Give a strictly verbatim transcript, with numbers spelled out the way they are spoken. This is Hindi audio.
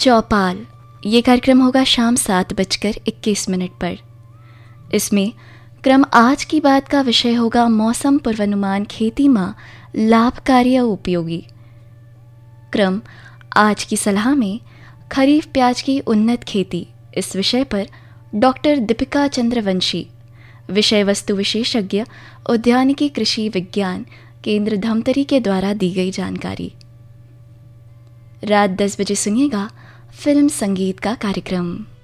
चौपाल ये कार्यक्रम होगा शाम सात बजकर इक्कीस मिनट पर। इसमें क्रम आज की बात का विषय होगा मौसम पूर्वानुमान खेती में लाभकारी और उपयोगी। क्रम आज की सलाह में खरीफ प्याज की उन्नत खेती इस विषय पर डॉक्टर दीपिका चंद्रवंशी, विषय वस्तु विशेषज्ञ, उद्यानिकी कृषि विज्ञान केंद्र धमतरी के द्वारा दी गई जानकारी। रात दस बजे सुनिएगा फिल्म संगीत का कार्यक्रम।